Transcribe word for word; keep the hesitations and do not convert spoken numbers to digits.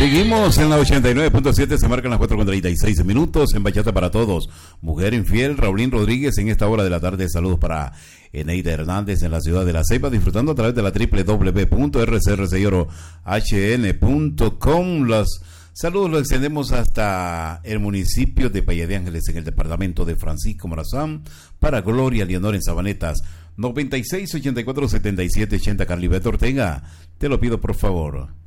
Seguimos en la ochenta y nueve punto siete, se marcan las cuatro con treinta y seis minutos en Bachata para Todos. Mujer infiel, Raulín Rodríguez en esta hora de la tarde. Saludos para Eneida Hernández en la ciudad de La Ceiba, disfrutando a través de la doble u doble u doble u punto r c r c oro h n punto com. Los saludos los extendemos hasta el municipio de Valle de Ángeles, en el departamento de Francisco Morazán, para Gloria Leonor en Sabanetas. noventa y seis, ochenta y cuatro, setenta y siete, ochenta, Carlibeto Ortega. Te lo pido por favor.